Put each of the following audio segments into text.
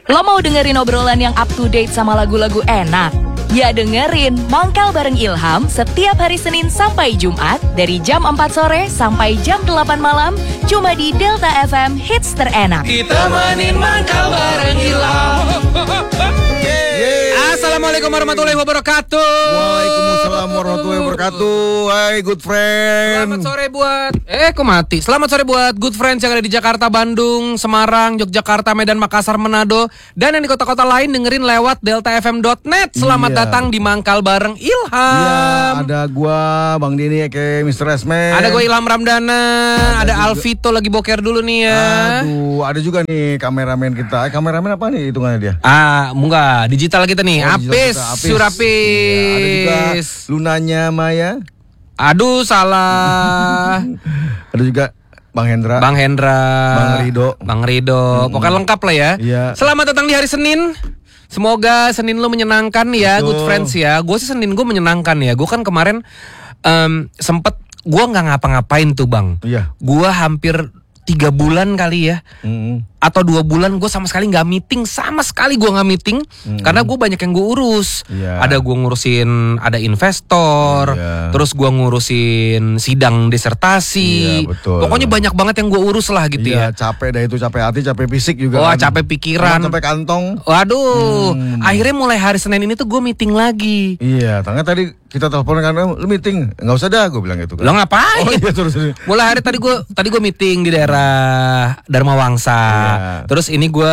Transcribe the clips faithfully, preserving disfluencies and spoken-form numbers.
Lo mau dengerin obrolan yang up to date sama lagu-lagu enak? Ya dengerin Mangkal bareng Ilham setiap hari Senin sampai Jumat dari jam empat sore sampai jam delapan malam cuma di Delta F M Hits terenak. Kita mainin Mangkal bareng Ilham. Assalamualaikum warahmatullahi wabarakatuh. Waalaikumsalam warahmatullahi wabarakatuh. Hai good friend. Selamat sore buat Eh kok mati Selamat sore buat good friends yang ada di Jakarta, Bandung, Semarang, Yogyakarta, Medan, Makassar, Manado, dan yang di kota-kota lain dengerin lewat delta f m dot net. Selamat Iya. datang di Mangkal bareng Ilham. Iya, ada gua Bang Dini kayak mister Esmen. Ada gue Ilham Ramdana. Ada, Ada juga- Alvito lagi boker dulu nih ya. Aduh, ada juga nih kameramen kita. Eh, kameramen apa nih hitungannya dia? Ah, enggak, digital kita nih. Oh, digital Apis, kita, Apis. Surapis. Iya, ada juga Lunanya Maya. Aduh, salah. Ada juga Bang Hendra. Bang Hendra, Bang Rido. Bang Rido, pokoknya lengkap lah ya. Iya. Selamat datang di hari Senin. Semoga Senin lu menyenangkan ya, Betul. good friends ya. Gue sih Senin gue menyenangkan ya. Gue kan kemarin em, sempet gue nggak ngapa-ngapain tuh bang. Iya. Gue hampir tiga bulan kali ya. Mm-mm. Atau dua bulan gue sama sekali nggak meeting, sama sekali gue nggak meeting, karena gue banyak yang gue urus. Iya. Ada gue ngurusin, ada investor, Iya. terus gue ngurusin sidang disertasi. Iya, betul. Pokoknya banyak banget yang gue urus lah gitu Iya, ya. capek dah itu, capek hati, capek fisik juga. Wah, kan. capek pikiran. Sama capek kantong. Waduh, Hmm. akhirnya mulai hari Senin ini tuh gue meeting lagi. Iya, tanya tadi kita telepon kan, "Eh, lu meeting, nggak usah dah," gue bilang gitu kan. Lo ngapain? Oh iya terus ini. Mulai hari tadi gue tadi gue meeting di daerah Dharma Wangsa. Iya. Terus ini gue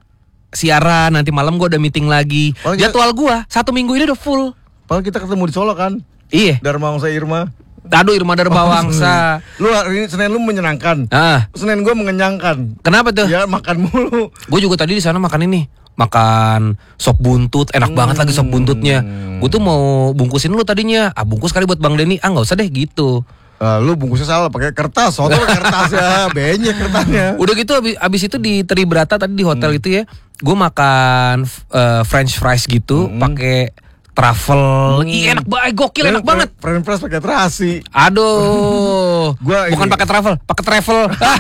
siaran, nanti malam gue udah meeting lagi. Oh, iya. Jadwal gue satu minggu ini udah full. Padahal kita ketemu di Solo kan, Iya. Dharma Wangsa Irma. Aduh, Irma Dharma Wangsa. Lu hari ini Senin lu menyenangkan. Ah, Senin gue mengenyangkan. kenapa tuh? Ya makan mulu. Gue juga tadi di sana makan ini, makan sop buntut, enak banget lagi sop buntutnya. Gue tuh mau bungkusin lu tadinya, ah bungkus kali buat Bang Denny, ah nggak usah deh gitu. Ah, lu bungkusnya salah pakai kertas, soto pakai kertas ya, benyek kertasnya. Udah gitu abis, abis itu di Tribrata tadi di hotel itu ya, gue makan eh, French fries gitu, pakai truffle, Ih, enak banget, gokil enak banget. French fries pakai terasi. Aduh, Gua bukan ini- pakai travel, pakai travel.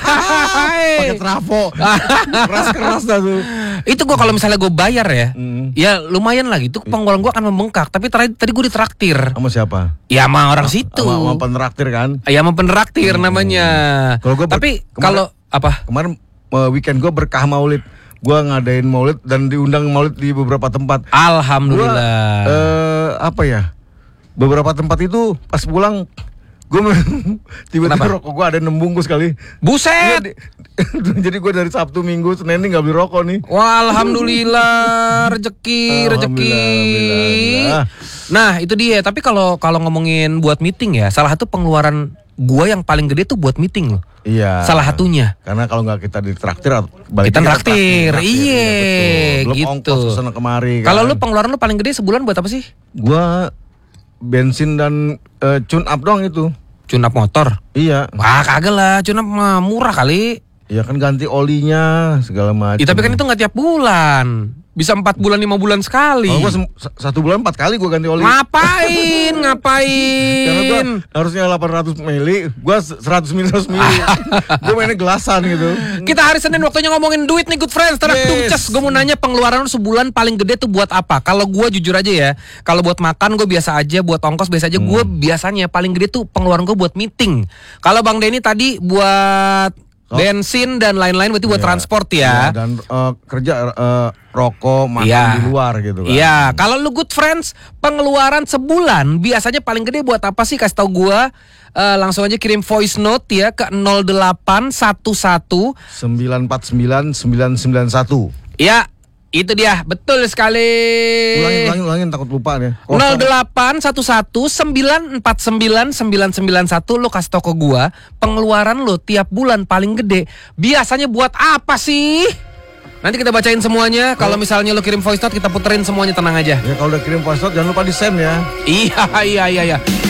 Pakai trafo. Keras-keras dah tuh. Itu gue kalau misalnya gue bayar ya, Hmm. ya lumayan lah gitu, pengeluaran gue akan membengkak. Tapi tadi tadi gue ditraktir, Sama siapa? ya sama orang situ, Sama, sama penraktir kan. ya sama penraktir namanya. Kalau gua ber- Tapi kemarin- kalau apa? Kemarin eh, weekend gue berkah maulid. Gue ngadain maulid dan diundang maulid di beberapa tempat. Gua, Alhamdulillah. eh, apa ya? Beberapa tempat itu pas pulang gue tiba-tiba Kenapa? rokok gue ada enam bungkus kali. Iya, Buset. di- jadi gue dari Sabtu Minggu Senin ini nggak beli rokok nih. Wah, alhamdulillah rezeki, rezeki. Alhamdulillah, alhamdulillah. Nah, itu dia. Tapi kalau kalau ngomongin buat meeting ya, salah satu pengeluaran gua yang paling gede tuh buat meeting loh. Iya. Salah satunya. Karena kalau nggak kita ditraktir, balik Kita lagi traktir, traktir, iya, betul. Belum gitu. ongkos kesana kemari. Kan. Kalau lu pengeluaran lu paling gede sebulan buat apa sih? Gua bensin dan eh, tune up doang itu. Cunap motor. Iya. Wah, kagak lah, cunap mah murah kali. Ya kan ganti olinya segala macam. Ya, tapi kan itu nggak tiap bulan. Bisa empat bulan, lima bulan sekali. Oh, gua sem- sa- satu bulan empat kali gua ganti oli. Ngapain? Karena gua Ngapain? harusnya delapan ratus mili, gua seratus mili, seratus mili. Gua mainnya gelasan gitu. Kita hari Senin waktunya ngomongin duit nih good friends. Tarak Yes. tungcas. Gue mau nanya pengeluaran lu sebulan paling gede tuh buat apa? Kalau gue jujur aja ya, kalau buat makan gue biasa aja, buat ongkos biasa aja. Gue biasanya paling gede tuh pengeluaran gue buat meeting. Kalau Bang Denny tadi buat Oh. bensin dan lain-lain, berarti buat Iya. transport Iya, ya. dan eh, kerja eh, rokok, makan Iya. di luar gitu kan. Iya, kalau lu good friends, pengeluaran sebulan biasanya paling gede buat apa sih? Kasih tau gue. Eh, langsung aja kirim voice note ya ke nol delapan satu satu. sembilan empat sembilan sembilan sembilan satu. Ya, itu dia, betul sekali. Ulangin, ulangin, ulangin takut lupa nih. nol delapan satu satu sembilan empat sembilan sembilan sembilan satu. Lo kasih tau ke gua pengeluaran lo tiap bulan paling gede biasanya buat apa sih? Nanti kita bacain semuanya. Kalau misalnya lo kirim voice note, kita puterin semuanya, tenang aja. Ya kalau udah kirim voice note jangan lupa di send ya. Iya iya iya iya.